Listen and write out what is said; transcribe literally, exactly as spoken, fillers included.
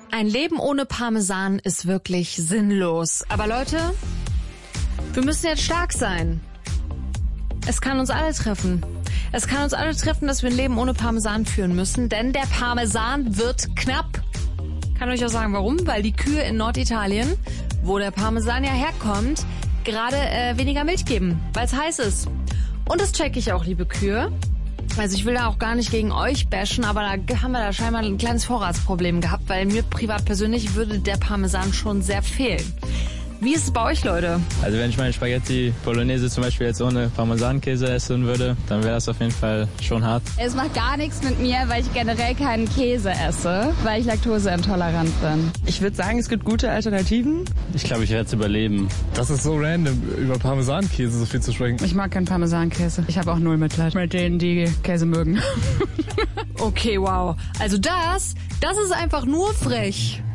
Ein Leben ohne Parmesan ist wirklich sinnlos. Aber Leute, wir müssen jetzt stark sein. Es kann uns alle treffen. Es kann uns alle treffen, dass wir ein Leben ohne Parmesan führen müssen, denn der Parmesan wird knapp. Ich kann euch auch sagen, warum. Weil die Kühe in Norditalien, wo der Parmesan ja herkommt, gerade äh, weniger Milch geben, weil es heiß ist. Und das checke ich auch, liebe Kühe. Also ich will da auch gar nicht gegen euch bashen, aber da haben wir da scheinbar ein kleines Vorratsproblem gehabt, weil mir privat persönlich würde der Parmesan schon sehr fehlen. Wie ist es bei euch, Leute? Also wenn ich meine Spaghetti Bolognese zum Beispiel jetzt ohne Parmesankäse essen würde, dann wäre das auf jeden Fall schon hart. Es macht gar nichts mit mir, weil ich generell keinen Käse esse, weil ich laktoseintolerant bin. Ich würde sagen, es gibt gute Alternativen. Ich glaube, ich werde es überleben. Das ist so random, über Parmesankäse so viel zu sprechen. Ich mag keinen Parmesankäse. Ich habe auch null Mitleid mit denen, die Käse mögen. Okay, wow. Also das, das ist einfach nur frech.